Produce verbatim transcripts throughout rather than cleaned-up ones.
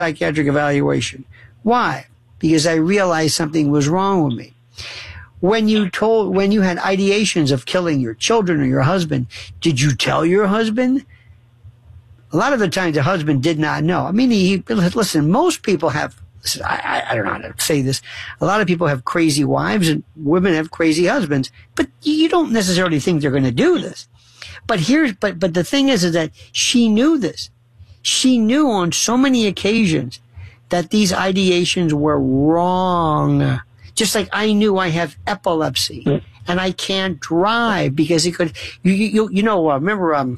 psychiatric evaluation. Why? Because I realized something was wrong with me. When you told, when you had ideations of killing your children or your husband, did you tell your husband? A lot of the times the husband did not know. I mean, he, listen, most people have, listen, I, I don't know how to say this. A lot of people have crazy wives and women have crazy husbands, but you don't necessarily think they're going to do this. But here's, but, but the thing is, is that she knew this. She knew on so many occasions that these ideations were wrong. Just like I knew I have epilepsy and I can't drive because it could, you, you, you know, uh, remember, um,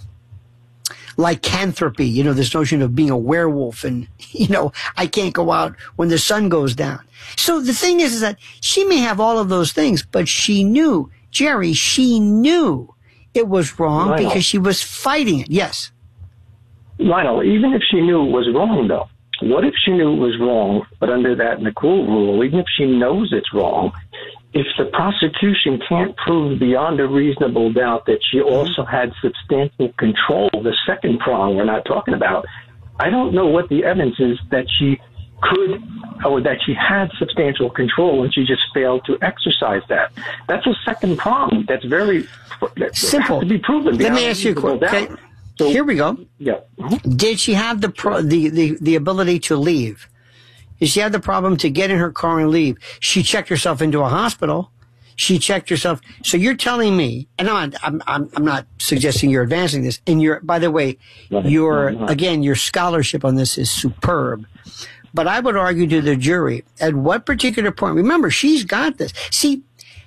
lycanthropy, you know, this notion of being a werewolf and, you know, I can't go out when the sun goes down. So the thing is, is that she may have all of those things, but she knew, Jerry, she knew it was wrong Lionel. Because she was fighting it. Yes. Lionel, even if she knew it was wrong, though, what if she knew it was wrong, but under that McCool rule, even if she knows it's wrong, if the prosecution can't prove beyond a reasonable doubt that she also had substantial control, the second prong we're not talking about, I don't know what the evidence is that she could or that she had substantial control and she just failed to exercise that. That's a second prong. That's very that simple has to be proven. Let me ask you a question. Okay. So, here we go. Yeah. Mm-hmm. Did she have the, pro the the the ability to leave? Did she have the problem to get in her car and leave? She checked herself into a hospital. She checked herself. So you're telling me, and I'm I'm I'm, I'm not suggesting you're advancing this. And you're, by the way, your again your scholarship on this is superb. But I would argue to the jury at what particular point. Remember, she's got this. See,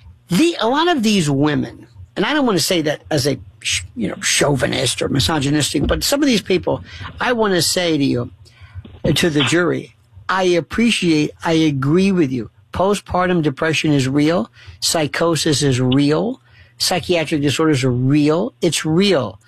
the a lot of these women, and I don't want to say that as a you know chauvinist or misogynistic, but some of these people, I want to say to you, to the jury, I appreciate, I agree with you. Postpartum depression is real. Psychosis is real. Psychiatric disorders are real. It's real.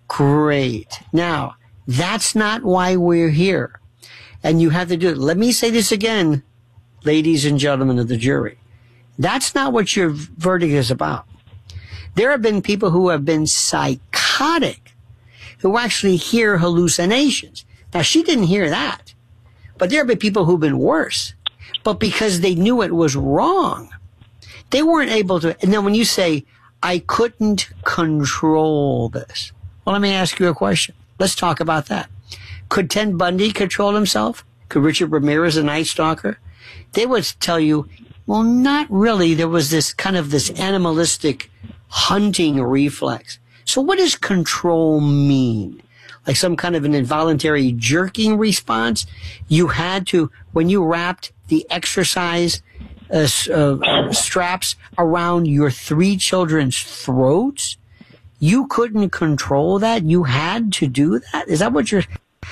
Great. Now, that's not why we're here. And you have to do it. Let me say this again, ladies and gentlemen of the jury. That's not what your verdict is about. There have been people who have been psychotic, who actually hear hallucinations. Now, she didn't hear that. But there have been people who've been worse. But because they knew it was wrong, they weren't able to. And then when you say, I couldn't control this. Well, let me ask you a question. Let's talk about that. Could Ted Bundy control himself? Could Richard Ramirez, a Night Stalker? They would tell you, well, not really. There was this kind of this animalistic hunting reflex. So what does control mean? Like some kind of an involuntary jerking response? You had to, when you wrapped the exercise uh, uh, straps around your three children's throats, you couldn't control that? You had to do that? Is that what you're...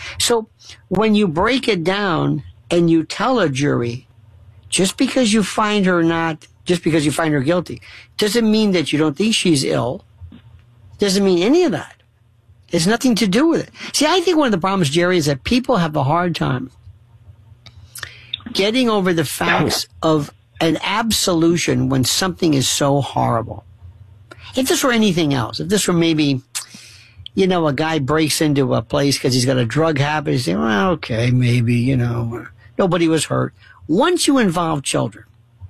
So when you break it down and you tell a jury, just because you find her not, just because you find her guilty, doesn't mean that you don't think she's ill. Doesn't mean any of that. It's nothing to do with it. See, I think one of the problems, Jerry, is that people have a hard time getting over the facts of an absolution when something is so horrible. If this were anything else, if this were maybe, you know, a guy breaks into a place because he's got a drug habit, you say, well, okay, maybe, you know, nobody was hurt. Once you involve children,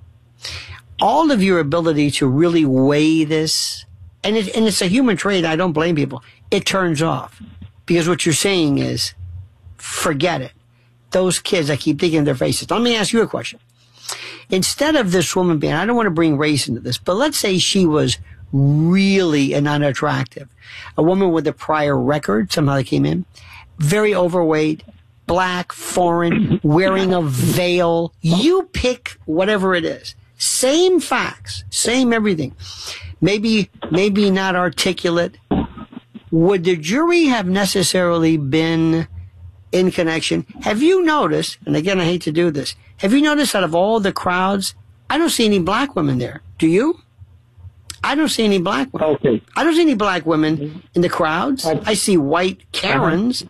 all of your ability to really weigh this, and, it, and it's a human trait, I don't blame people, it turns off. Because what you're saying is, forget it. Those kids, I keep thinking of their faces. Let me ask you a question. Instead of this woman being, I don't want to bring race into this, but let's say she was really an unattractive. A woman with a prior record, somehow they came in, very overweight, black, foreign, wearing a veil. You pick whatever it is. Same facts, same everything. Maybe, maybe not articulate. Would the jury have necessarily been in connection? Have you noticed, and again, I hate to do this, have you noticed out of all the crowds, I don't see any black women there. Do you? I don't see any black women. Okay. I don't see any black women in the crowds. I see white Karens.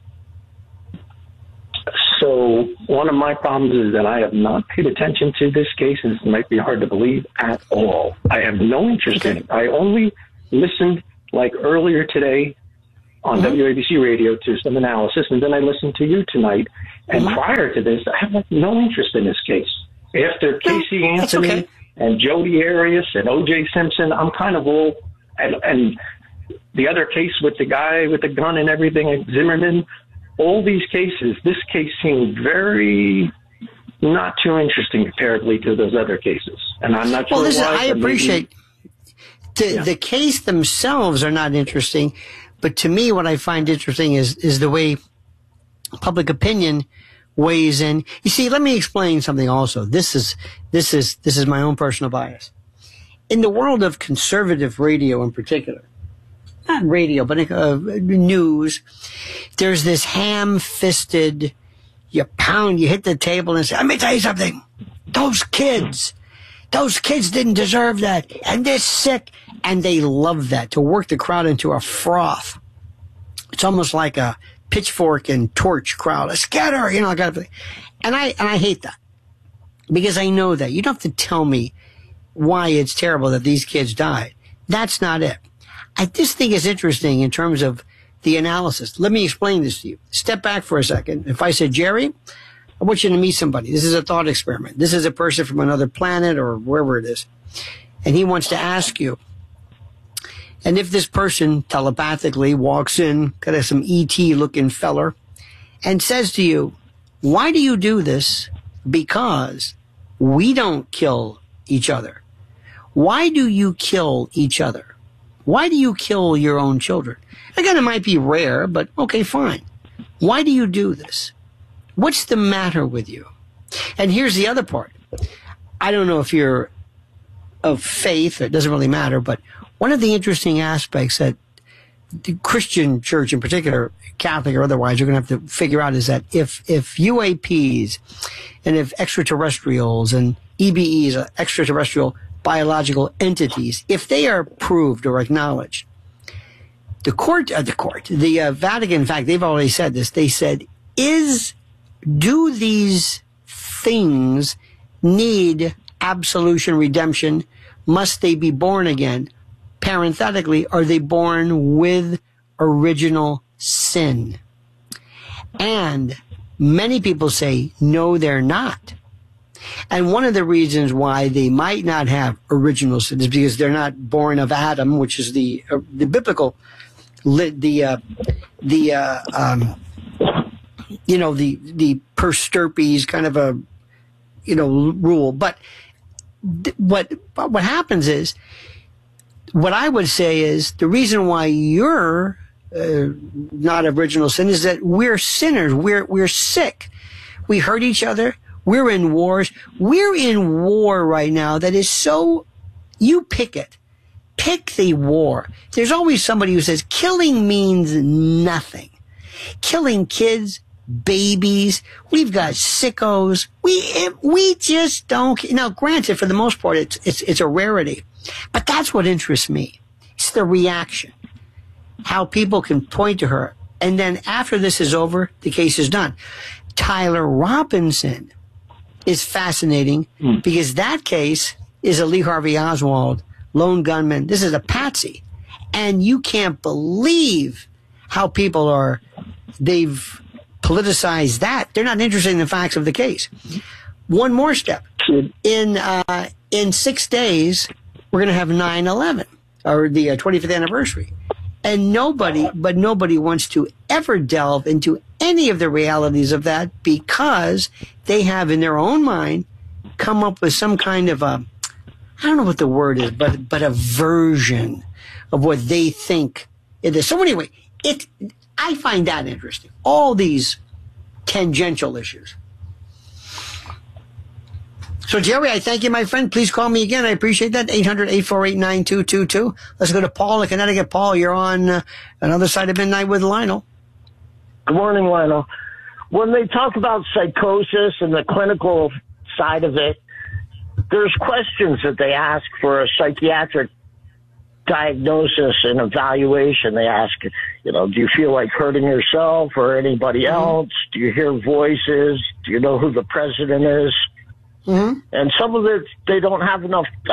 So one of my problems is that I have not paid attention to this case, and it might be hard to believe at all. I have no interest Okay. in it. I only listened, like earlier today, on mm-hmm. W A B C radio to some analysis, and then I listened to you tonight. And mm-hmm. prior to this, I have no interest in this case. After Casey no, Anthony okay. and Jodi Arias and O J Simpson, I'm kind of all, and, and the other case with the guy with the gun and everything, Zimmerman, all these cases, this case seemed very not too interesting comparatively to those other cases. And I'm not sure well, listen, why. I appreciate maybe, the, yeah. the case themselves are not interesting, but to me what I find interesting is, is the way public opinion weighs in. You see, let me explain something also. This is, this is, this is my own personal bias. In the world of conservative radio in particular, not radio, but uh, news, there's this ham-fisted, you pound, you hit the table and say, let me tell you something. Those kids, those kids didn't deserve that. And they're sick. And they love that, to work the crowd into a froth. It's almost like a pitchfork and torch crowd. A scatter, you know, I got to, and I, and I hate that because I know that you don't have to tell me why it's terrible that these kids died. That's not it. I just think it's interesting in terms of the analysis. Let me explain this to you. Step back for a second. If I said, Jerry, I want you to meet somebody. This is a thought experiment. This is a person from another planet or wherever it is. And he wants to ask you. And if this person telepathically walks in, kind of some E T looking feller, and says to you, why do you do this? Because we don't kill each other. Why do you kill each other? Why do you kill your own children? Again, it might be rare, but okay, fine. Why do you do this? What's the matter with you? And here's the other part. I don't know if you're of faith, it doesn't really matter, but one of the interesting aspects that the Christian church in particular, Catholic or otherwise, are going to have to figure out is that if, if U A Ps and if extraterrestrials and E B Es, extraterrestrial biological entities, if they are proved or acknowledged, the court, uh, the court, the uh, Vatican, in fact, they've already said this. They said, is, do these things need absolution, redemption? Must they be born again? Parenthetically, are they born with original sin? And many people say, no, they're not. And one of the reasons why they might not have original sin is because they're not born of Adam, which is the uh, the biblical, the uh, the uh, um, you know the the per stirpes kind of a you know rule. But th- what what happens is, what I would say is the reason why you're uh, not original sin is that we're sinners. We're we're sick. We hurt each other. We're in wars. We're in war right now that is so, you pick it. Pick the war. There's always somebody who says killing means nothing. Killing kids, babies, we've got sickos. We, it, we just don't, now granted, for the most part, it's, it's, it's a rarity. But that's what interests me. It's the reaction. How people can point to her. And then after this is over, the case is done. Tyler Robinson is fascinating mm. because that case is a Lee Harvey Oswald lone gunman. This is a patsy. And you can't believe how people are, they've politicized that. They're not interested in the facts of the case. One more step. In, uh, in six days, we're going to have nine eleven, or the uh, twenty-fifth anniversary. And nobody, but nobody wants to ever delve into any of the realities of that because they have in their own mind come up with some kind of a, I don't know what the word is, but, but a version of what they think it is. So anyway, it, I find that interesting. All these tangential issues. So, Jerry, I thank you, my friend. Please call me again. I appreciate that. eight hundred, eight four eight, nine two two two. Let's go to Paul in Connecticut. Paul, you're on uh, another side of midnight with Lionel. Good morning, Lionel. When they talk about psychosis and the clinical side of it, there's questions that they ask for a psychiatric diagnosis and evaluation. They ask, you know, do you feel like hurting yourself or anybody mm-hmm. else? Do you hear voices? Do you know who the president is? Mm-hmm. And some of it, they don't have enough. I,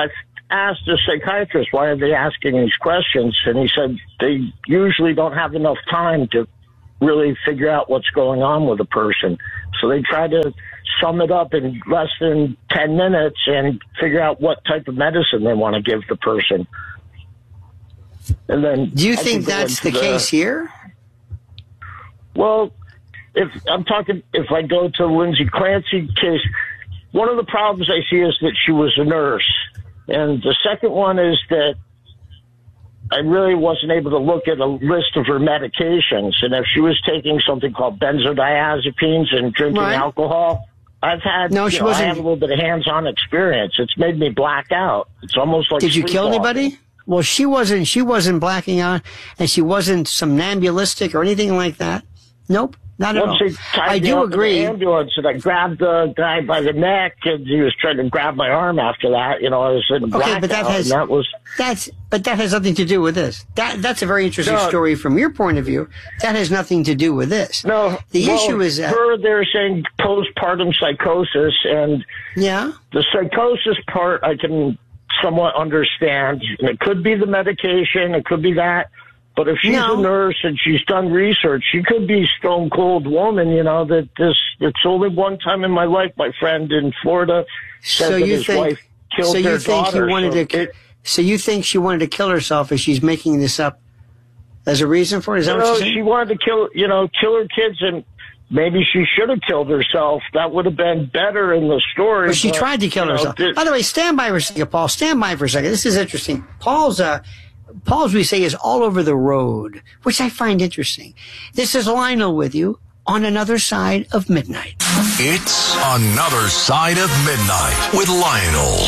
asked the psychiatrist, why are they asking these questions? And he said they usually don't have enough time to really figure out what's going on with a person. So they try to sum it up in less than ten minutes and figure out what type of medicine they want to give the person. And then do you think that's the, the case here? Well, if I'm talking, if I go to Lindsay Clancy case, one of the problems I see is that she was a nurse. And the second one is that I really wasn't able to look at a list of her medications. And if she was taking something called benzodiazepines and drinking right. alcohol, I've had, no, you she know, wasn't. I have a little bit of hands-on experience. It's made me black out. It's almost like Did you kill anybody? Well, she wasn't, she wasn't blacking out, and she wasn't somnambulistic or anything like that. Nope. Not at all. I do agree. The ambulance, and I grabbed the guy by the neck, and he was trying to grab my arm after that. You know, I was in a blackout. Okay, but that has that was that's but that has nothing to do with this. That that's a very interesting no, story from your point of view. That has nothing to do with this. No, the well, issue is that her they're saying postpartum psychosis, and yeah, the psychosis part I can somewhat understand. And it could be the medication, it could be that. But if she's no. a nurse and she's done research, she could be stone cold woman, you know, that this, it's only one time in my life, my friend in Florida said so that you his think, wife killed so their you think daughter. He wanted so, to, it, so you think she wanted to kill herself as she's making this up as a reason for it? Is that you what know, you're saying? She wanted to kill, you know, kill her kids, and maybe she should have killed herself. That would have been better in the story. But she but, tried to kill herself. Know, by the way, stand by for a second, Paul. Stand by for a second. This is interesting. Paul's, uh, Paul's, we say, is all over the road, which I find interesting. This is Lionel with you on Another Side of Midnight. It's Another Side of Midnight with Lionel.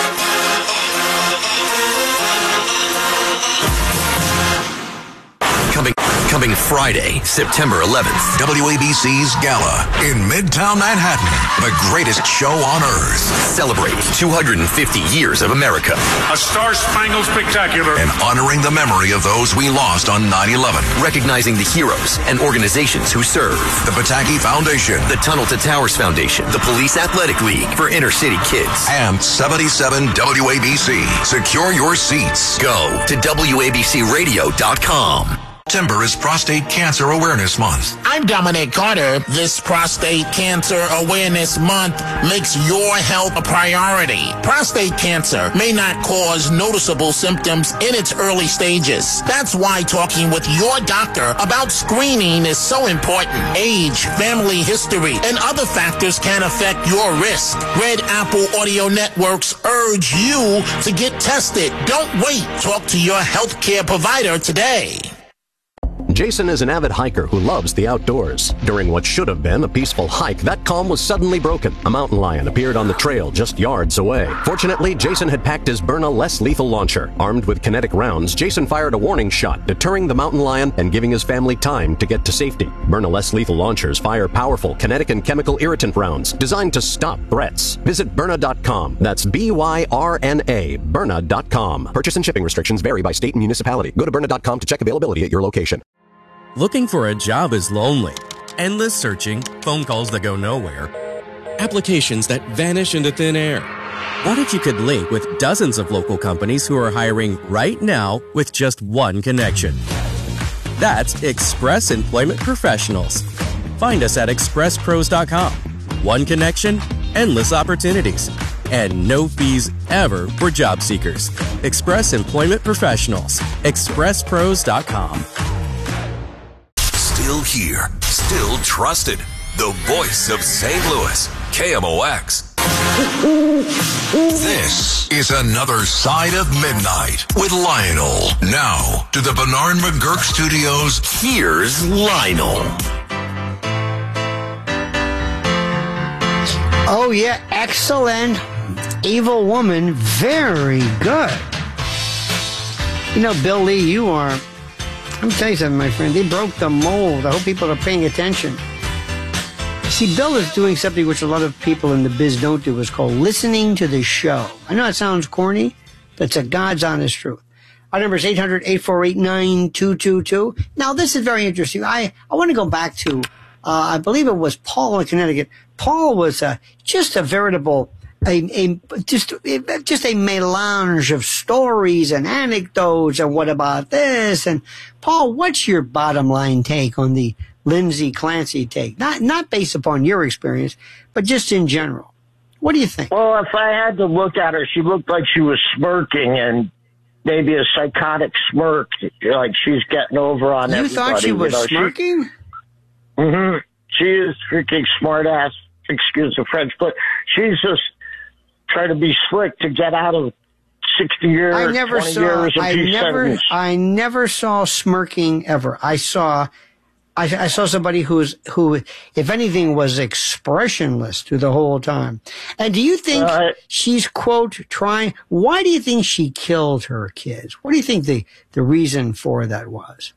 Coming, coming Friday, September eleventh, W A B C's Gala in Midtown Manhattan. The greatest show on earth. Celebrating two hundred fifty years of America. A star-spangled spectacular. And honoring the memory of those we lost on nine eleven. Recognizing the heroes and organizations who serve. The Pataki Foundation. The Tunnel to Towers Foundation. The Police Athletic League for inner city kids. And seventy-seven W A B C. Secure your seats. Go to W A B C radio dot com. September is Prostate Cancer Awareness Month. I'm Dominic Carter. This Prostate Cancer Awareness Month makes your health a priority. Prostate cancer may not cause noticeable symptoms in its early stages. That's why talking with your doctor about screening is so important. Age, family history, and other factors can affect your risk. Red Apple Audio Networks urge you to get tested. Don't wait. Talk to your healthcare provider today. Jason is an avid hiker who loves the outdoors. During what should have been a peaceful hike, that calm was suddenly broken. A mountain lion appeared on the trail just yards away. Fortunately, Jason had packed his Byrna less lethal launcher. Armed with kinetic rounds, Jason fired a warning shot, deterring the mountain lion and giving his family time to get to safety. Byrna less lethal launchers fire powerful kinetic and chemical irritant rounds designed to stop threats. Visit Byrna dot com. That's B Y R N A, Byrna dot com. Purchase and shipping restrictions vary by state and municipality. Go to Byrna dot com to check availability at your location. Looking for a job is lonely. Endless searching, phone calls that go nowhere, applications that vanish into thin air. What if you could link with dozens of local companies who are hiring right now with just one connection? That's Express Employment Professionals. Find us at express pros dot com. One connection, endless opportunities, and no fees ever for job seekers. Express Employment Professionals. express pros dot com. Still here, still trusted. The voice of Saint Louis, K M O X. This is Another Side of Midnight with Lionel. Now, to the Bernard McGurk Studios, here's Lionel. Oh, yeah, excellent. Evil Woman, very good. You know, Bill Lee, you are... Let me tell you something, my friend. They broke the mold. I hope people are paying attention. See, Bill is doing something which a lot of people in the biz don't do. It's called listening to the show. I know it sounds corny, but it's a God's honest truth. Our number is eight hundred, eight four eight, nine two two two. Now, this is very interesting. I, I want to go back to, uh, I believe it was Paul in Connecticut. Paul was uh, just a veritable a, a just just a melange of stories and anecdotes and what about this? And Paul, what's your bottom line take on the Lindsay Clancy take? Not not based upon your experience, but just in general. What do you think? Well, if I had to look at her, she looked like she was smirking, and maybe a psychotic smirk, like she's getting over on you everybody. You thought she was you know, smirking? She, mm-hmm. She is freaking smart ass, excuse the French, but she's just trying to be slick to get out of sixty years, I never twenty saw, years, I never, sentence. I never saw smirking ever. I saw, I, I saw somebody who's, who, if anything, was expressionless through the whole time. And do you think uh, she's, quote, trying, why do you think she killed her kids? What do you think the, the reason for that was?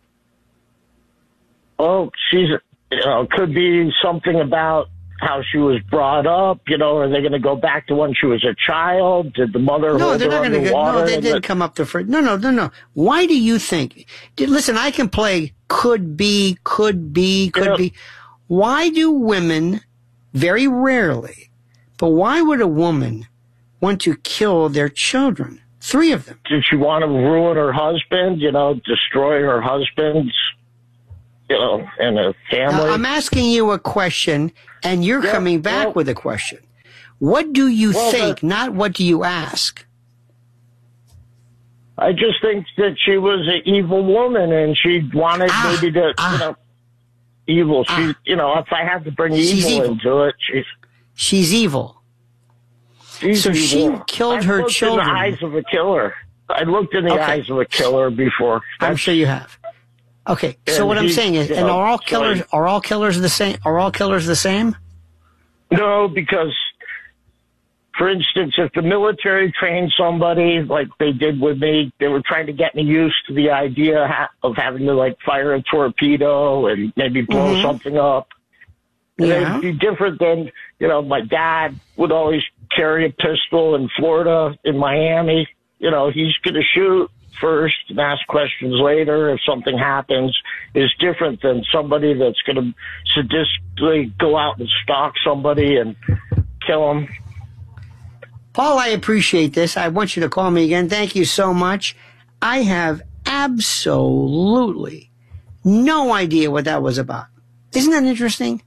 Oh, she's, you know, could be something about how she was brought up. You know, are they going to go back to when she was a child? Did the mother no, hold they're her not going to go. No, they didn't the, come up the first. No, no, no, no. Why do you think? Did, listen, I can play could be, could be, could yeah. be. Why do women, very rarely, but why would a woman want to kill their children? Three of them. Did she want to ruin her husband? You know, destroy her husband's, you know, and a family? Now, I'm asking you a question, and you're yeah, coming back well, with a question. What do you well, think, not what do you ask? I just think that she was an evil woman, and she wanted ah, maybe to, ah, you know, evil. She, ah, you know, if I have to bring evil, evil into it, she's she's evil. She's so evil. she killed I've her looked children. In the eyes of a killer. I looked in the okay. eyes of a killer before. That's, I'm sure you have. Okay, so and what I'm he, saying is, and know, are all killers so are all killers the same? Are all killers the same? No, because, for instance, if the military trained somebody like they did with me, they were trying to get me used to the idea ha- of having to like fire a torpedo and maybe blow mm-hmm. something up. And yeah. it'd be different than, you know, my dad would always carry a pistol in Florida, in Miami. You know, he's going to shoot first and ask questions later if something happens, is different than somebody that's going to sadistically go out and stalk somebody and kill them. Paul, I appreciate this. I want you to call me again. Thank you so much. I have absolutely no idea what that was about. Isn't that interesting?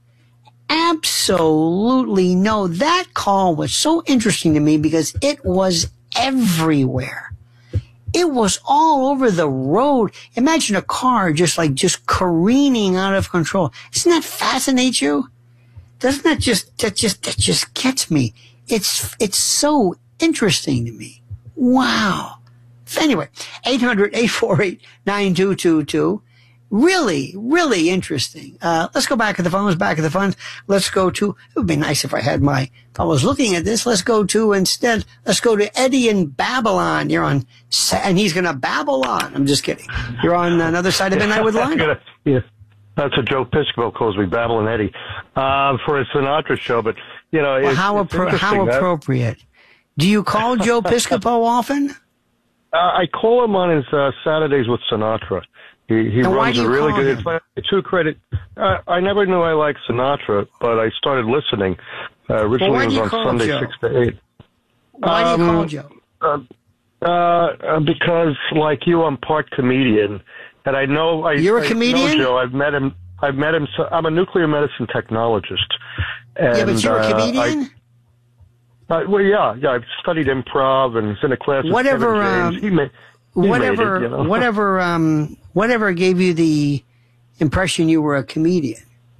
Absolutely no. That call was so interesting to me because it was everywhere. It was all over the road. Imagine a car just like just careening out of control. Doesn't that fascinate you? Doesn't that just that just that just gets me? It's it's so interesting to me. Wow. Anyway, eight hundred, eight four eight, nine two two two. Really, really interesting. Uh, let's go back to the phones, back to the phones. Let's go to, it would be nice if I had my, if I was looking at this, let's go to instead, let's go to Eddie in Babylon. You're on, and he's going to babble on. I'm just kidding. You're on another side of Midnight with Lionel. Yeah, that's what Joe Piscopo calls me, Babbling Eddie, uh, for a Sinatra show. But, you know, well, it's, how, it's appro- how that, appropriate. Do you call Joe Piscopo often? Uh, I call him on his uh, Saturdays with Sinatra. He, he runs a really good. It's like, to credit, uh, I never knew I liked Sinatra, but I started listening. Uh, originally, well, it was on Sunday, Joe? six to eight. Why um, do you call Joe? Uh, uh, because, like you, I'm part comedian, and I know I. You're a I comedian? know Joe. I've met him. I've met him. So I'm a nuclear medicine technologist. And, yeah, but you're uh, a comedian. I, uh, well, yeah, yeah. I've studied improv and was in a class with whatever. Kevin James. Um, he made, he whatever. made it, you know? Whatever. Um. Whatever gave you the impression you were a comedian?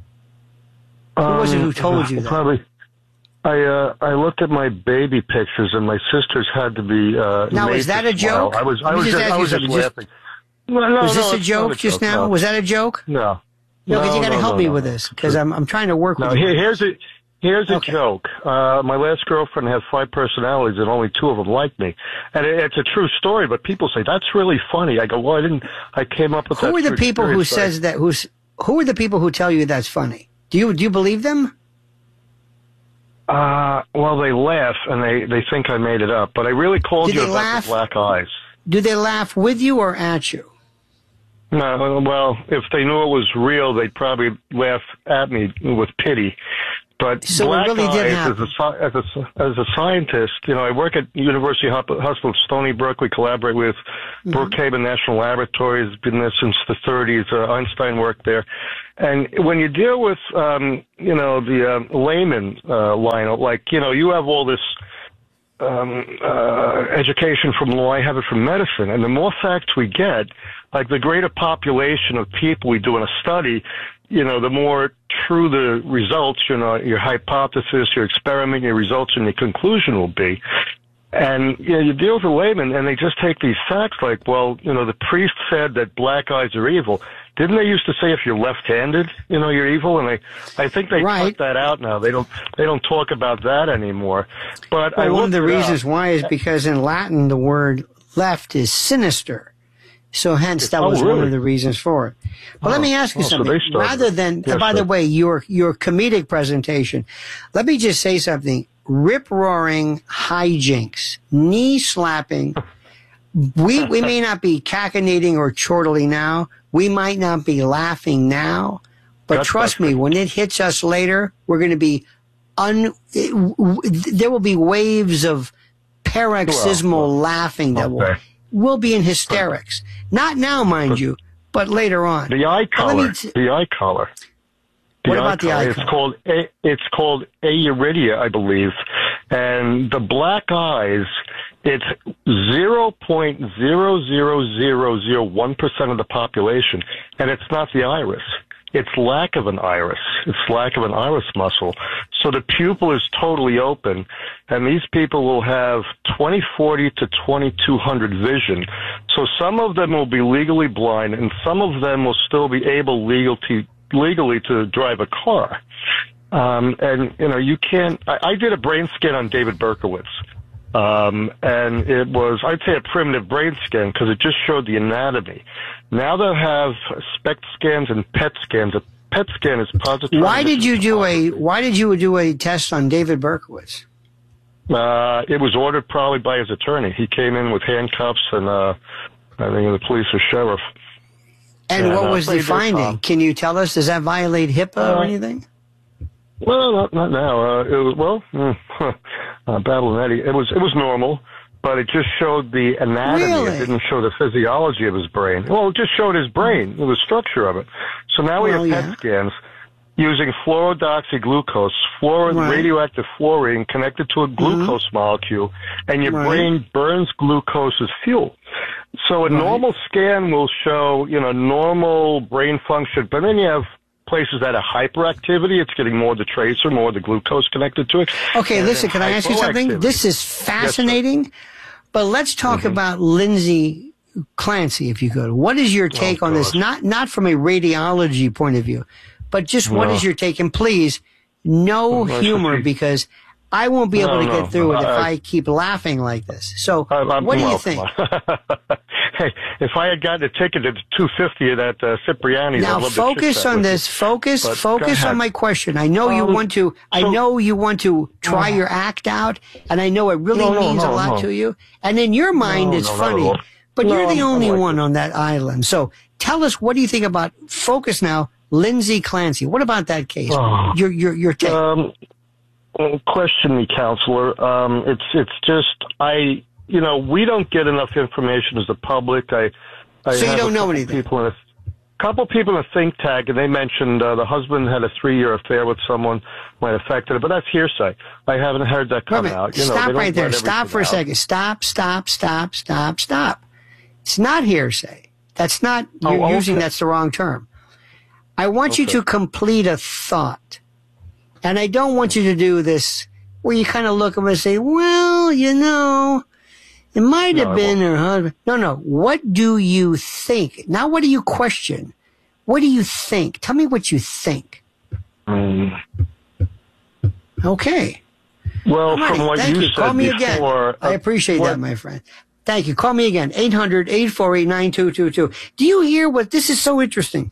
Who um, was it who told you that? Probably. I uh, I looked at my baby pictures, and my sisters had to be. Uh, now, made is that to a joke? smile. I was. I was just, just, I was just laughing. No, no, was this no, a joke a just joke, now? No. Was that a joke? No. No, because no, you got to no, help no, me no, with no. this because I'm I'm trying to work no, with you. Here's a here's a okay. joke. Uh, my last girlfriend had five personalities, and only two of them liked me. And it, it's a true story, but people say that's really funny. I go, well, I didn't. I came up with who that. Who are the people who says that? Who's who are the people who tell you that's funny? Do you do you believe them? Uh, well, they laugh and they, they think I made it up, but I really called do you they about laugh? the black eyes. Do they laugh with you or at you? No, well, if they knew it was real, they'd probably laugh at me with pity. But so black it really eyes, did happen. As a, as, a, as a scientist, you know, I work at University Hospital Stony Brook. We collaborate with mm-hmm. Brookhaven National Laboratory. It's been there since the thirties. Uh, Einstein worked there. And when you deal with, um, you know, the uh, layman, uh, Lionel, like, you know, you have all this um, uh, education from law, I have it from medicine. And the more facts we get, like the greater population of people we do in a study, you know, the more true the results, you know, your hypothesis, your experiment, your results, and your conclusion will be. And, you know, you deal with a layman, and they just take these facts like, well, you know, the priest said that black eyes are evil. Didn't they used to say if you're left-handed, you know, you're evil? And I, I think they right. cut that out now. They don't, they don't talk about that anymore. But well, I one of the reasons up. why is because in Latin the word left is sinister. So hence that oh, was really? one of the reasons for it. But oh, let me ask you oh, something. So Rather than, yes, by sir. the way, your your comedic presentation, let me just say something. Rip-roaring hijinks, knee slapping. We we may not be cachinnating or chortling now. We might not be laughing now. But That's trust perfect. me, when it hits us later, we're going to be un. It, w- there will be waves of paroxysmal well, well, laughing that okay. will. We'll be in hysterics. Not now, mind you, but later on. The eye color. T- the eye color. The what eye about the color. eye It's color? called a, it's called auridia, I believe. And the black eyes, it's zero point zero zero zero zero one percent of the population, and it's not the iris. It's lack of an iris. It's lack of an iris muscle. So the pupil is totally open, and these people will have twenty forty to twenty-two hundred vision. So some of them will be legally blind, and some of them will still be able legal to, legally to drive a car. Um, and, you know, you can't... I, I did a brain scan on David Berkowitz. Um, and it was, I'd say, a primitive brain scan because it just showed the anatomy. Now they have SPECT scans and P E T scans. A P E T scan is positive. Why did you do a Why did you do a test on David Berkowitz? Uh, it was ordered probably by his attorney. He came in with handcuffs and uh, I think the police or sheriff. And, and what was uh, the finding? Uh, Can you tell us? Does that violate HIPAA uh, or anything? Well, not, not now. Uh, it was, well, mm, uh, Battle and Eddie. It was it was normal, but it just showed the anatomy. Really? It didn't show the physiology of his brain. Well, it just showed his brain, the structure of it. So now we well, have P E T yeah. scans using fluorodeoxyglucose, fluor- right. radioactive fluorine connected to a glucose mm-hmm. molecule, and your right. brain burns glucose as fuel. So a right. normal scan will show, you know, normal brain function, but then you have places that are hyperactivity. It's getting more of the tracer, more of the glucose connected to it. Okay, and listen, can I ask you something? This is fascinating, yes, but let's talk mm-hmm. about Lindsay Clancy, if you could. What is your take oh, on God. this? Not not from a radiology point of view, but just no. what is your take? And please, no well, humor, because I won't be able no, to no. get through it if I, I keep laughing like this. So, I, I, what do well, you think? Hey, if I had gotten a ticket at two fifty at uh, Cipriani's, now I'd love focus to on with this. you. Focus, But focus on my question. I know um, you want to. I so, know you want to try uh, your act out, and I know it really no, no, means no, a lot no. to you. And in your mind, no, it's no, funny, but no, you're the I'm, only I'm like one it. on that island. So tell us, what do you think about? Focus now, Lindsay Clancy. What about that case? Oh, your your your take. Um, question me, counselor. Um, it's it's just I. You know, we don't get enough information as the public. I, I so you have don't a know couple anything. People in a couple people in a think tank, and they mentioned uh, the husband had a three-year affair with someone, might have affected it, but that's hearsay. I haven't heard that come out. You know, stop they don't right there. let Stop for a out. second. Stop. Stop. Stop. Stop. Stop. It's not hearsay. That's not. You're oh, okay. using that's the wrong term. I want okay. you to complete a thought, and I don't want you to do this where you kind of look at them and say, "Well, you know." It might have no, been her husband. No, no. What do you think? Not what do you question. What do you think? Tell me what you think. Mm. Okay. Well, right. from what Thank you, you. said Call me before, again. I appreciate what? that, my friend. Thank you. Call me again. eight hundred, eight four eight, nine two two two. Do you hear what? This is so interesting.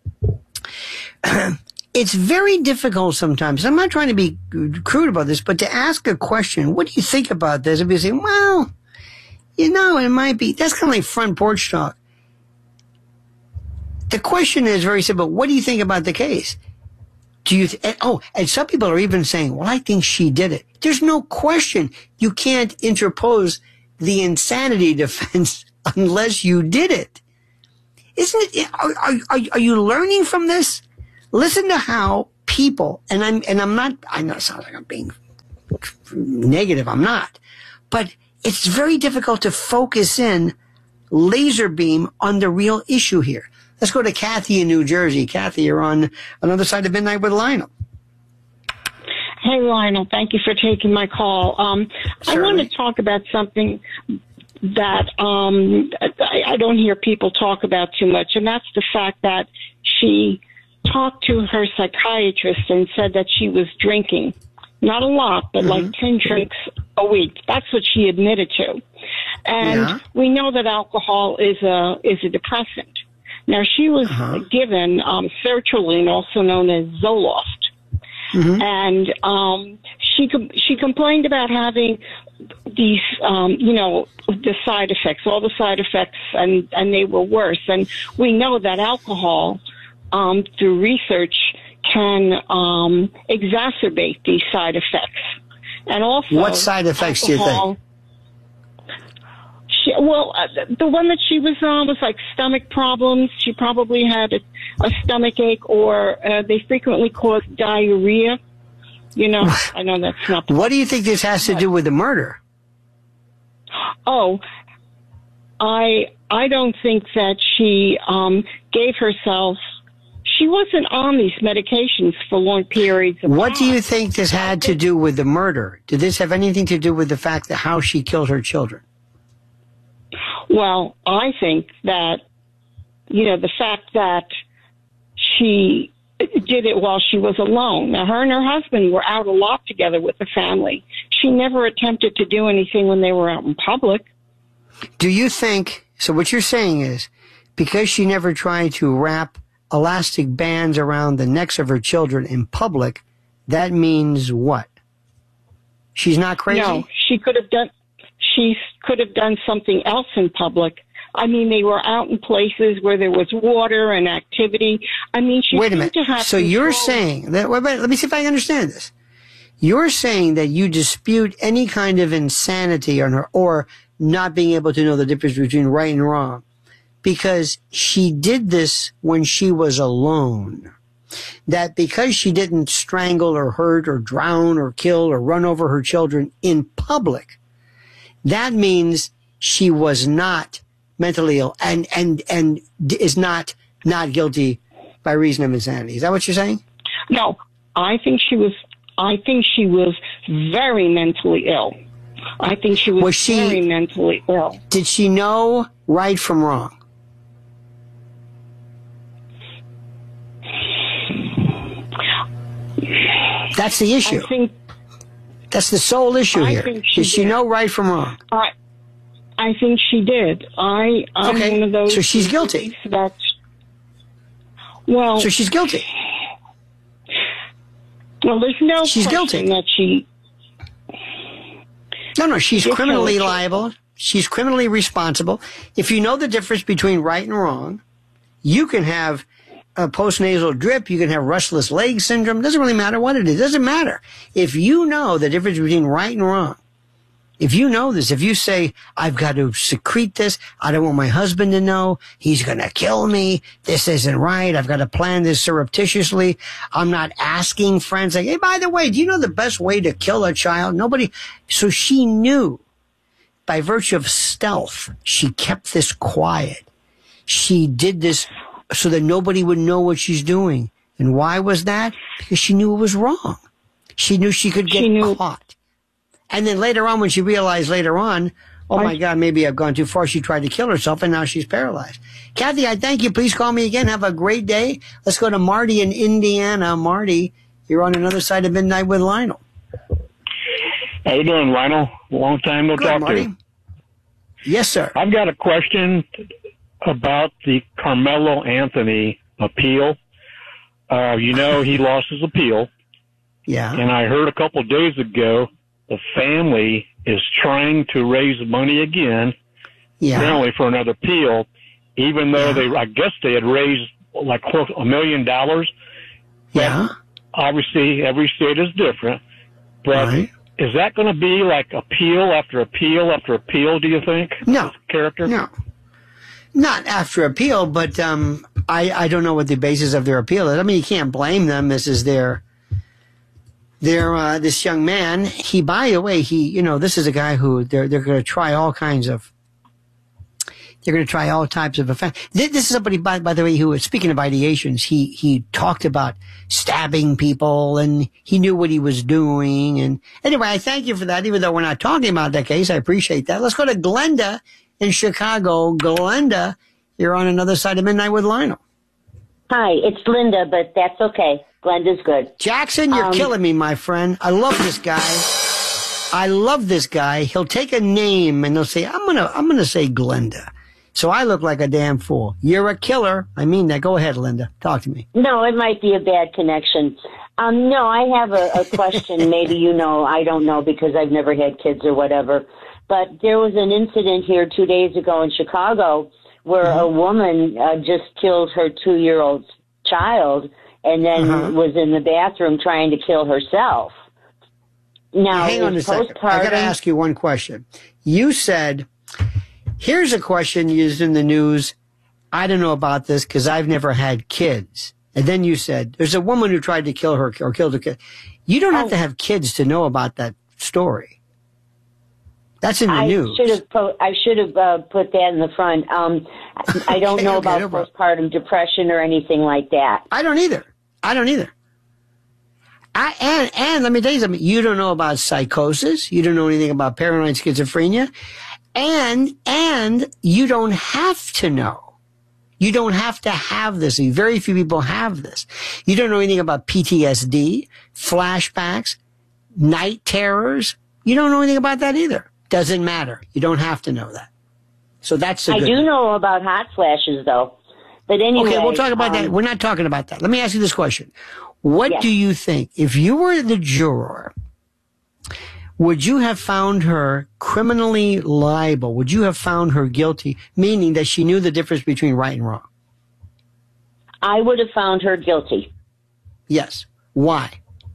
It's very difficult sometimes. I'm not trying to be crude about this, but to ask a question, what do you think about this? If you say, well, you know, it might be, that's kind of like front porch talk. The question is very simple. What do you think about the case? Do you, th- and, oh, and some people are even saying, well, I think she did it. There's no question. You can't interpose the insanity defense unless you did it. Isn't it, are, are, are you learning from this? Listen to how people, and I'm, and I'm not, I know it sounds like I'm being negative. I'm not. But it's very difficult to focus in laser beam on the real issue here. Let's go to Kathy in New Jersey. Kathy, you're on another side of midnight with Lionel. Hey, Lionel, thank you for taking my call. Um, I want to talk about something that um, I, I don't hear people talk about too much, and that's the fact that she talked to her psychiatrist and said that she was drinking. Not a lot, but mm-hmm. like ten drinks a week. That's what she admitted to. And yeah. we know that alcohol is a is a depressant. Now, she was uh-huh. given um, sertraline, also known as Zoloft. Mm-hmm. And um, she she complained about having these, um, you know, the side effects, all the side effects, and, and they were worse. And we know that alcohol, um, through research, can um, exacerbate these side effects. And also, what side effects alcohol, do you think? She, well, uh, the one that she was on was like stomach problems. She probably had a, a stomach ache, or uh, they frequently cause diarrhea. You know, I know that's not. What do you think this has to do with the murder? Oh, I I don't think that she um, gave herself. She wasn't on these medications for long periods of What time. do you think this had to do with the murder? Did this have anything to do with the fact that how she killed her children? Well, I think that, you know, the fact that she did it while she was alone. Now, her and her husband were out a lot together with the family. She never attempted to do anything when they were out in public. Do you think, so what you're saying is, because she never tried to wrap elastic bands around the necks of her children in public, that means what? She's not crazy? No, she could have done... She could have done something else in public. I mean, they were out in places where there was water and activity. I mean, she wait a minute. To have so control. You're saying that? Wait, wait, let me see if I understand this. You're saying that you dispute any kind of insanity on her, or not being able to know the difference between right and wrong, because she did this when she was alone. That because she didn't strangle or hurt or drown or kill or run over her children in public, that means she was not mentally ill and, and, and is not, not guilty by reason of insanity. Is that what you're saying? No, I think she was, I think she was very mentally ill. I think she was, was she, very mentally ill. Did she know right from wrong? That's the issue. I think, That's the sole issue I here. Think she Does she did. know right from wrong? I, I think she did. I, I'm okay. one of those. So she's guilty. That, well. So she's guilty. Well, there's no she's question guilty. that she. No, no, she's criminally liable. She's criminally responsible. If you know the difference between right and wrong, you can have a postnasal drip, you can have restless leg syndrome. Doesn't really matter what it is. Doesn't matter. If you know the difference between right and wrong, if you know this, if you say, I've got to secrete this, I don't want my husband to know, he's going to kill me, this isn't right, I've got to plan this surreptitiously, I'm not asking friends, like, hey, by the way, do you know the best way to kill a child? Nobody. So she knew, by virtue of stealth, she kept this quiet. She did this so that nobody would know what she's doing. And why was that? Because she knew it was wrong. She knew she could get she knew- caught. And then later on, when she realized later on, oh my God, maybe I've gone too far, she tried to kill herself, and now she's paralyzed. Kathy, I thank you. Please call me again. Have a great day. Let's go to Marty in Indiana. Marty, you're on another side of midnight with Lionel. How you doing, Lionel? Long time no Good, talk Marty. to you. Yes, sir. I've got a question about the Carmelo Anthony appeal. Uh, you know, he lost his appeal. Yeah. And I heard a couple of days ago the family is trying to raise money again, yeah. apparently for another appeal, even though yeah. they, I guess they had raised like a million dollars. Yeah. obviously every state is different, but Right. is that going to be like appeal after appeal after appeal, do you think? No. This character? No. Not after appeal, but um, I, I don't know what the basis of their appeal is. I mean, you can't blame them. This is their, their uh, this young man. He, by the way, he, you know, this is a guy who they're they're going to try all kinds of. They're going to try all types of offense. This is somebody, by, by the way, who was speaking of ideations. He he talked about stabbing people, and he knew what he was doing. And anyway, I thank you for that. Even though we're not talking about that case, I appreciate that. Let's go to Glenda in Chicago. Glenda, you're on another side of Midnight with Lionel. Hi, it's Linda, but that's okay. Glenda's good. Jackson, you're Um, killing me, my friend. I love this guy. I love this guy. He'll take a name and he'll say, I'm gonna I'm gonna say Glenda. So I look like a damn fool. You're a killer. I mean that. Go ahead, Linda. Talk to me. No, it might be a bad connection. Um, no, I have a, a question. Maybe you know, I don't know because I've never had kids or whatever. But there was an incident here two days ago in Chicago where mm-hmm. a woman uh, just killed her two-year-old child and then uh-huh. was in the bathroom trying to kill herself. Now, hang on a second. I got to ask you one question. You said, here's a question used in the news. I don't know about this because I've never had kids. And then you said, there's a woman who tried to kill her or killed her kid. You don't have oh. to have kids to know about that story. That's in the I news. Should have po- I should have uh, put that in the front. Um, I don't okay, know okay, about no problem. postpartum depression or anything like that. I don't either. I don't either. I, and, and let me tell you something. You don't know about psychosis. You don't know anything about paranoid schizophrenia. And, and you don't have to know. You don't have to have this. Very few people have this. You don't know anything about P T S D, flashbacks, night terrors. You don't know anything about that either. Doesn't matter. You don't have to know that. So that's the I good do news. know about hot flashes, though. But anyway, Okay, we'll talk about um, that. We're not talking about that. Let me ask you this question. What yes. do you think, if you were the juror, would you have found her criminally liable? Would you have found her guilty, meaning that she knew the difference between right and wrong? I would have found her guilty. Yes. Why?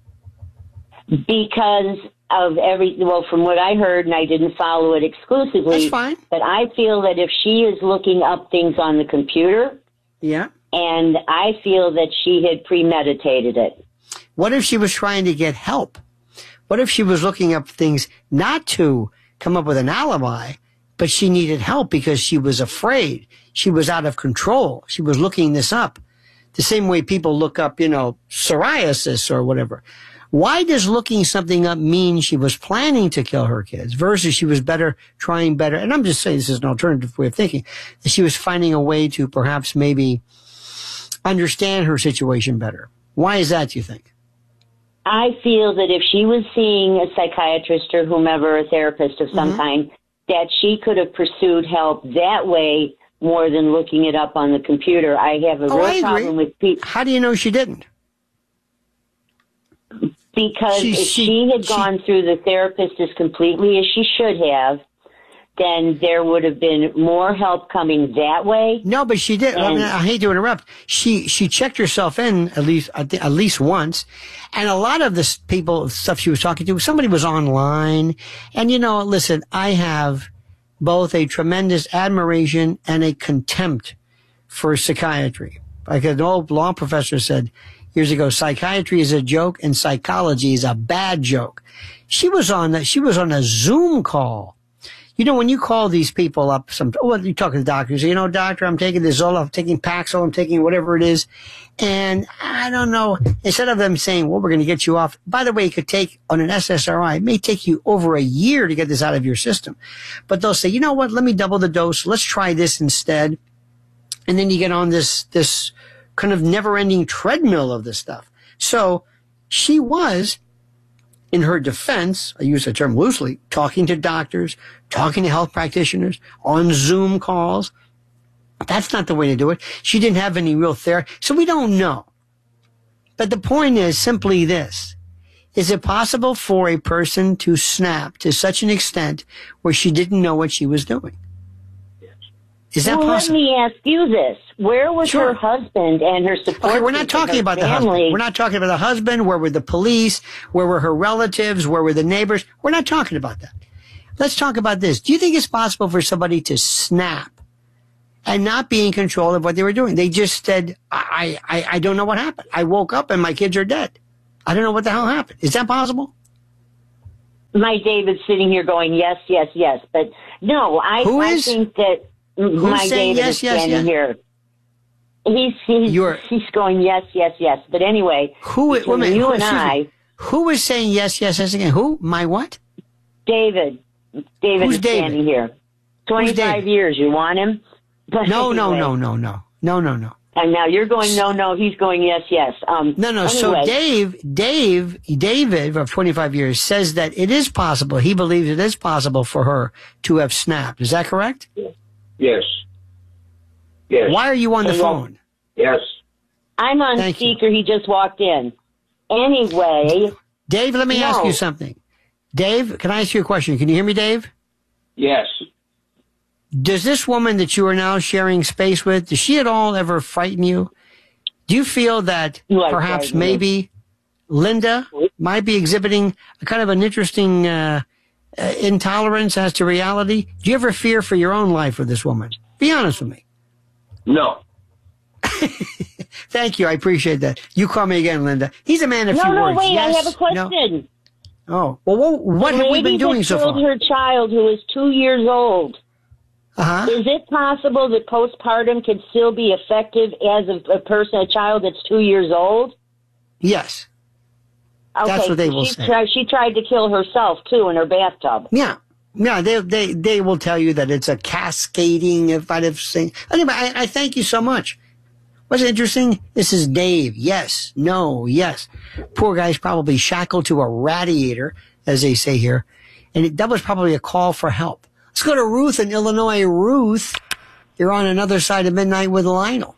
Because of every, well, from what I heard, and I didn't follow it exclusively. That's fine. But I feel that if she is looking up things on the computer, yeah, and I feel that she had premeditated it. What if she was trying to get help? What if she was looking up things not to come up with an alibi, but she needed help because she was afraid. She was out of control. She was looking this up. The same way people look up, you know, psoriasis or whatever. Why does looking something up mean she was planning to kill her kids versus she was better, trying better? And I'm just saying this is an alternative way of thinking, that she was finding a way to perhaps maybe understand her situation better. Why is that, do you think? I feel that if she was seeing a psychiatrist or whomever, a therapist of some mm-hmm. kind, that she could have pursued help that way more than looking it up on the computer. I have a oh, real I problem agree. with people. How do you know she didn't? Because she, if she, she had she, gone through the therapist as completely as she should have, then there would have been more help coming that way. No, but she did. And, I mean, I hate to interrupt. She she checked herself in at least at least once, and a lot of this people stuff she was talking to, somebody was online, and you know, listen, I have both a tremendous admiration and a contempt for psychiatry. Like an old law professor said years ago, psychiatry is a joke and psychology is a bad joke. She was on the, she was on a Zoom call. You know, when you call these people up, some, well, you talk to the doctor, you say, you know, doctor, I'm taking this Zoloft, I'm taking Paxil, I'm taking whatever it is. And I don't know, instead of them saying, well, we're going to get you off. By the way, it could take on an S S R I, it may take you over a year to get this out of your system. But they'll say, you know what, let me double the dose. Let's try this instead. And then you get on this, this kind of never ending treadmill of this stuff. So she was, in her defense, I use the term loosely, talking to doctors, talking to health practitioners, on Zoom calls. That's not the way to do it. She didn't have any real therapy, so we don't know. But the point is simply this. Is it possible for a person to snap to such an extent where she didn't know what she was doing? Is that well, possible? Let me ask you this. Where was Sure. her husband and her support? Okay, we're not talking about the husband. We're not talking about the husband. Where were the police? Where were her relatives? Where were the neighbors? We're not talking about that. Let's talk about this. Do you think it's possible for somebody to snap and not be in control of what they were doing? They just said, I, I, I don't know what happened. I woke up and my kids are dead. I don't know what the hell happened. Is that possible? My David's sitting here going, yes, yes, yes. But no, I, Who I is? think that Who's my saying David yes, is yes, standing yes? here. He's, he's, You're- he's going, yes, yes, yes. But anyway, Who, wait a between minute, you who- and excuse I, me. Who is saying yes, yes, yes again? Who? My what? David, David Who's is David? standing here. twenty-five years. You want him? But No, no, anyway. no, no, no. No, no, no. And now you're going, no, no. He's going, yes, yes. Um, No, no. So anyway. Dave, Dave, David of twenty-five years says that it is possible. He believes it is possible for her to have snapped. Is that correct? Yes. Yes. Why are you on the Hello? phone? Yes. I'm on Thank you. speaker. He just walked in. Anyway. Dave, let me No. ask you something. Dave, can I ask you a question? Can you hear me, Dave? Yes. Does this woman that you are now sharing space with, does she at all ever frighten you? Do you feel that Like perhaps frighten me? maybe Linda might be exhibiting a kind of an interesting uh, uh, intolerance as to reality? Do you ever fear for your own life with this woman? Be honest with me. No. Thank you. I appreciate that. You call me again, Linda. He's a man of No, few no, words. wait. Yes, I have a question. No. Oh, well, what, what The have we lady been doing that so killed far? her child who is two years old. Uh-huh. Is it possible that postpartum can still be effective as a, a person, a child that's two years old? Yes. Okay, That's what they will she say. Tried, she tried to kill herself, too, in her bathtub. Yeah. Yeah, they, they, they will tell you that it's a cascading if I'd have seen. Anyway, I, I thank you so much. What's interesting? This is Dave. Yes. No. Yes. Poor guy's probably shackled to a radiator, as they say here. And it, that was probably a call for help. Let's go to Ruth in Illinois. Ruth, you're on another side of midnight with Lionel.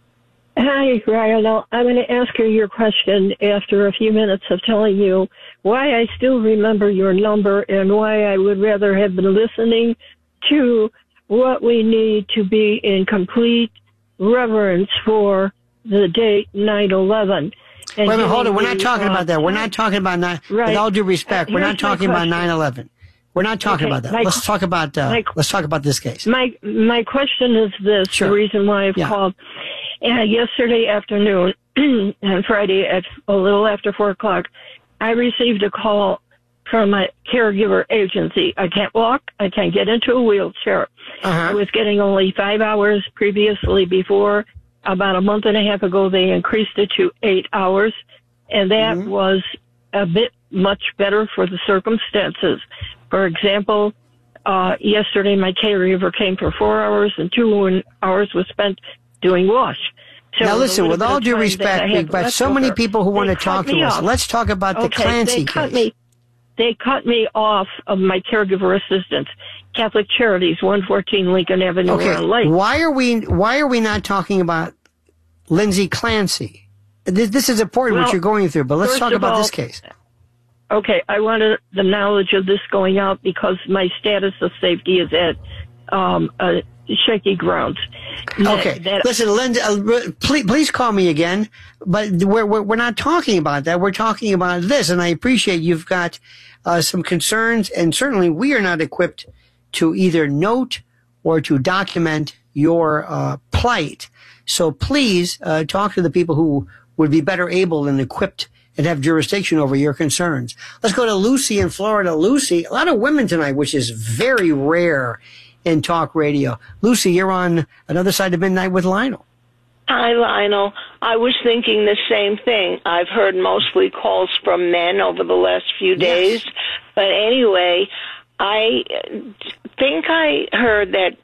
Hi, Lionel. I'm going to ask you your question after a few minutes of telling you why I still remember your number and why I would rather have been listening to what we need to be in complete reverence for the date nine eleven. Wait a minute, hold on. We're not talking about that. We're not talking about nine. Right. With all due respect, Uh, we're here's not talking my about question. nine eleven. We're not talking Okay, about that. my- Let's talk about uh, my- let's talk about this case. My my question is this: Sure. the reason why I've Yeah. called. Uh, yesterday afternoon and Friday at a little after four o'clock, I received a call from a caregiver agency. I can't walk. I can't get into a wheelchair. Uh-huh. I was getting only five hours previously. Before about a month and a half ago, they increased it to eight hours, and that Mm-hmm. was a bit much better for the circumstances. For example, uh, yesterday my caregiver came for four hours and two hours was spent doing wash. So Now the listen, little with bit all of due time that respect, I we've had got left so with many her, people who they want to cut talk to me us. off. Let's talk about the okay, Clancy they cut case. Me, they cut me off of my caregiver assistance. Catholic Charities, one fourteen Lincoln Avenue, Okay, Round Lake. why are we why are we not talking about Lindsay Clancy? This, this is important Well, what you're going through, but let's first talk of about all, this case. Okay, I wanted the knowledge of this going out because my status of safety is at um, uh, shaky grounds. That- Okay, that- listen, Linda, uh, please, please call me again. But we're, we're we're not talking about that. We're talking about this, and I appreciate you've got uh, some concerns, and certainly we are not equipped to either note or to document your uh, plight. So please uh, talk to the people who would be better able and equipped and have jurisdiction over your concerns. Let's go to Lucy in Florida. Lucy, a lot of women tonight, which is very rare in talk radio. Lucy, you're on another side of midnight with Lionel. Hi, Lionel. I was thinking the same thing. I've heard mostly calls from men over the last few days. Yes. But anyway, I think I heard that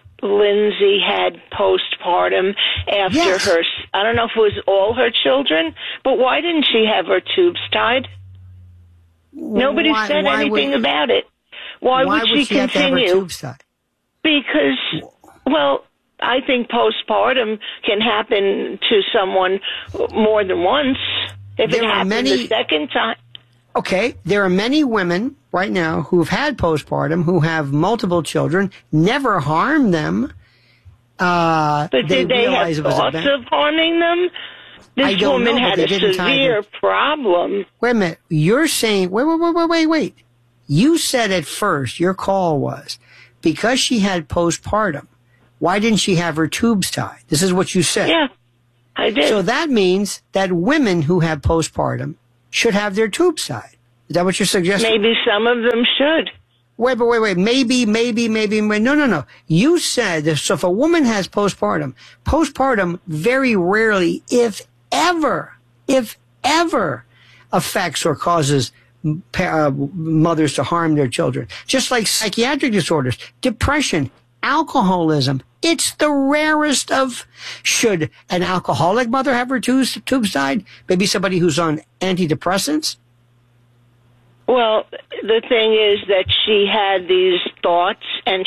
Lindsay had postpartum after yes. her, I don't know if it was all her children, but why didn't she have her tubes tied? Nobody why, said why anything would, about it. Why, why would she, would she continue? Have to have her tubes tied? Because, well, I think postpartum can happen to someone more than once. If there it happens many, the second time. Okay, there are many women right now who've had postpartum, who have multiple children, never harmed them, uh, But they did they have realized it was a thoughts bad- of harming them? This I don't woman know, but had they a didn't tie severe the- problem. Wait a minute. You're saying, wait, wait, wait, wait, wait, wait. You said at first, your call was, because she had postpartum, why didn't she have her tubes tied? This is what you said. Yeah, I did. So that means that women who have postpartum should have their tubes tied. Is that what you're suggesting? Maybe some of them should. Wait, but wait, wait. Maybe, maybe, maybe. maybe. No, no, no. You said that, so if a woman has postpartum, postpartum very rarely, if ever, if ever, affects or causes uh, mothers to harm their children. Just like psychiatric disorders, depression, alcoholism. It's the rarest of. Should an alcoholic mother have her tubes, tubes tied? Maybe somebody who's on antidepressants? Well, the thing is that she had these thoughts and